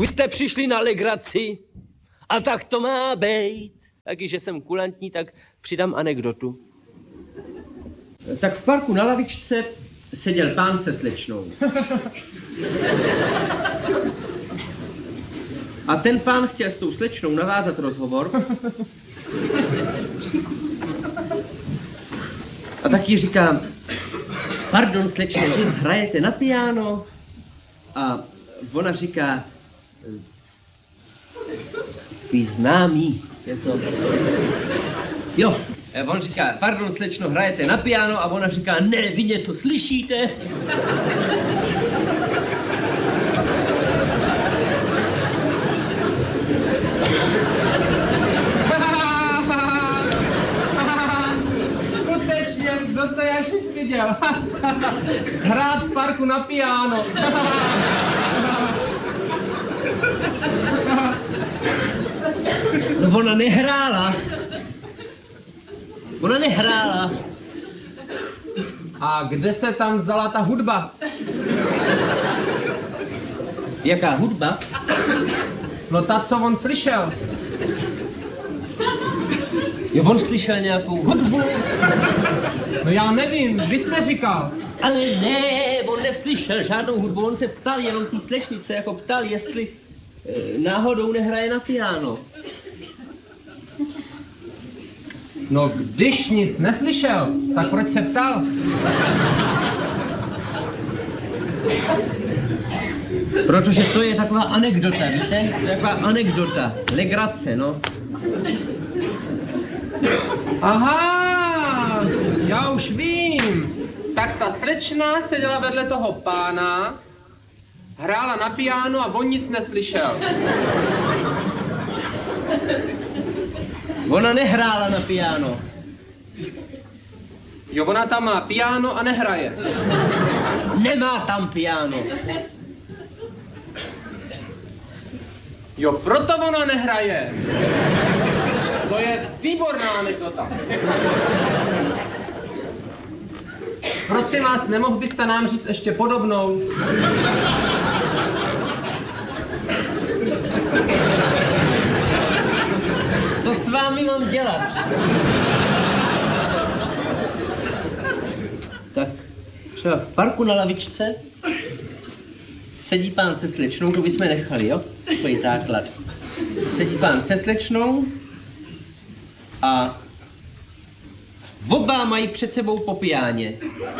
Už jste přišli na legraci a tak to má být. Taky, že jsem kulantní, tak přidám anekdotu. Tak v parku na lavičce seděl pán se slečnou. A ten pán chtěl s tou slečnou navázat rozhovor. A tak jí říkám, pardon slečno, vy hrajete na piano? A ona říká, takový známý, je to... Jo, on říká, pardon slečno, hrajete na piano? A ona říká, ne, vy něco slyšíte? Skutečně, kdo to ještě viděl? Hrát v parku na piano. No ona nehrála. Ona nehrála. A kde se tam vzala ta hudba? Jaká hudba? No ta, co on slyšel. Jo, on slyšel nějakou hudbu. No já nevím, vy jste říkal. Ale ne, on neslyšel žádnou hudbu, on se ptal jenom té slečnice, jako ptal, jestli náhodou nehraje na piano. No když nic neslyšel, tak proč se ptal? Protože to je taková anekdota, víte? To je taková anekdota, legrace, no. Aha, já už vím. Tak ta slečna seděla vedle toho pána, hrála na piano a on nic neslyšel. Ona nehrála na piano. Jo, ona tam má piano a nehraje. Nemá tam piano. Jo, proto ona nehraje. To je výborná anekdota. Prosím vás, nemohl byste nám říct ještě podobnou? Co s vámi mám dělat? Tak třeba v parku na lavičce sedí pán se slečnou, to bychom nechali, jo? Takový základ. Sedí pán se slečnou a oba mají před sebou po piáně.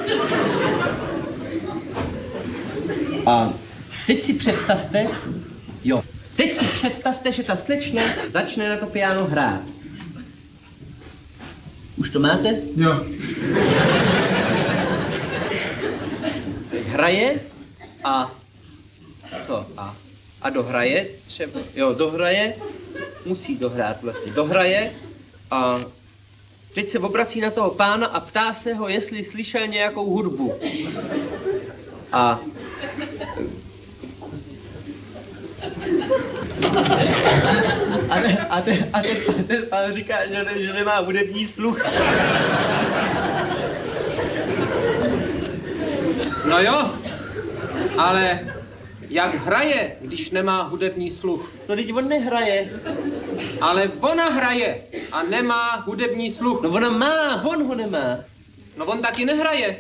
A teď si představte, jo, teď si představte, že ta slečna začne na to piano hrát. Už to máte? Jo. Hraje a co? A dohraje třeba, jo, dohraje, musí dohrát vlastně, dohraje a teď se obrací na toho pána a ptá se ho, jestli slyšel nějakou hudbu. A ten pán říká, že nemá hudební sluch. No jo, ale jak hraje, když nemá hudební sluch? No teď on nehraje. Ale ona hraje a nemá hudební sluch. No ona má, on ho nemá. No on taky nehraje.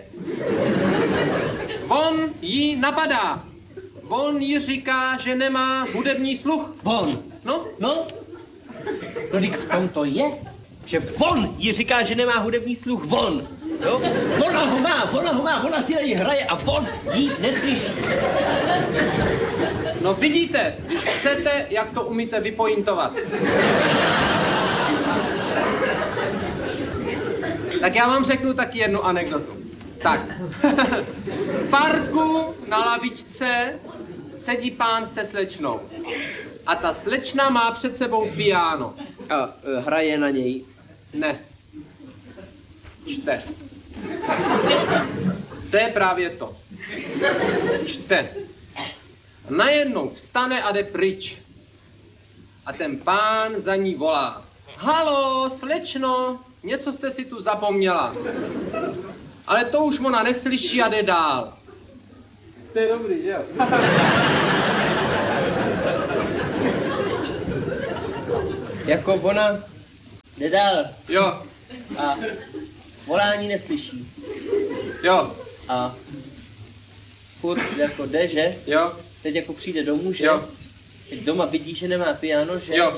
On jí napadá. On jí říká, že nemá hudební sluch. On. No, No, kolik v tom to je? Že on jí říká, že nemá hudební sluch, on. Jo? Ona ho má, ona si na něj hraje a on jí neslyší. no vidíte, když chcete, jak to umíte vypointovat. Tak já vám řeknu taky jednu anekdotu. Tak, v parku na lavičce sedí pán se slečnou. A ta slečna má před sebou piano. A hraje na něj. Ne. Čte. To je právě to. Čte. Najednou vstane a jde pryč. A ten pán za ní volá. Halo, slečno, něco jste si tu zapomněla. Ale to už ona neslyší a jde dál. To je dobrý, že jo? jako ona nedal Jo, a volání neslyší. jo, A furt jako jde, že? jo, Teď jako přijde domů, že? jo, Teď doma vidí, že nemá piano, že? jo.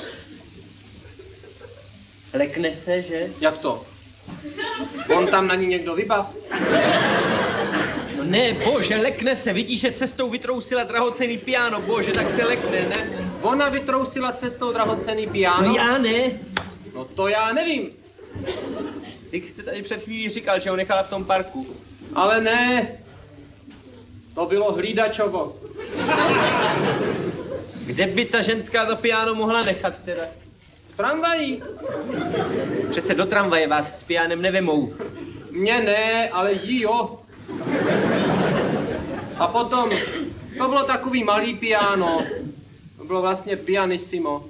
Lekne se, že? Jak to? On tam na ní někdo vybav? No ne, bože, lekne se, vidí, že cestou vytrousila drahocenný piano, bože, tak se lekne, ne? Ona vytrousila cestou drahocenný piano? No já ne. No to já nevím. Ty jste tady před chvílí říkal, že ho nechala v tom parku. Ale ne. To bylo hlídačovo. Kde by ta ženská to piano mohla nechat teda? V tramvaji. Přece do tramvaje vás s pianem nevemou. Mně ne, ale jí jo. A potom, to bylo takový malý piano. To bylo vlastně pianissimo.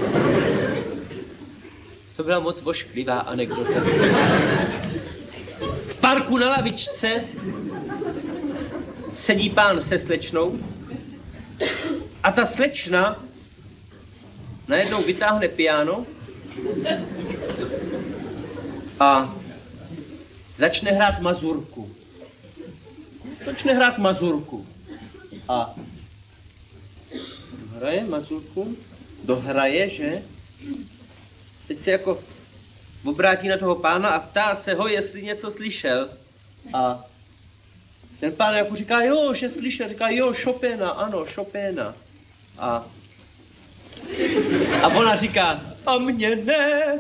To byla moc ošklivá anekdota. V parku na lavičce sedí pán se slečnou a ta slečna najednou vytáhne piano a začne hrát mazurku. A hraje mazurku, dohraje, že? Teď se jako obrátí na toho pána a ptá se ho, jestli něco slyšel. A ten pán jako říká, jo, že slyšel, říká, jo, Chopina, ano, Chopina. A ona říká, a mě ne.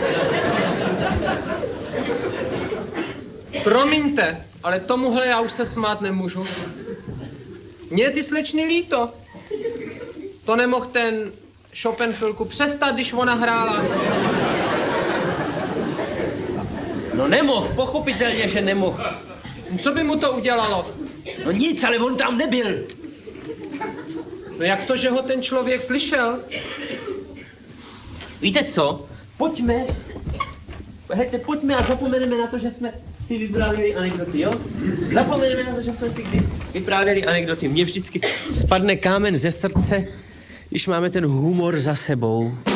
Promiňte, ale tomuhle já už se smát nemůžu. Mně je ty slečny líto. To nemohl ten Chopin chvilku přestat, když ona hrála. No nemohl, pochopitelně, že nemohl. Co by mu to udělalo? No nic, ale on tam nebyl. No jak to, že ho ten člověk slyšel? Víte co? Pojďme a zapomeneme na to, že jsme si vyprávěli anekdoty, jo? Zapomeneme na to, že jsme si kdy vyprávěli anekdoty. Mně vždycky spadne kámen ze srdce, když máme ten humor za sebou.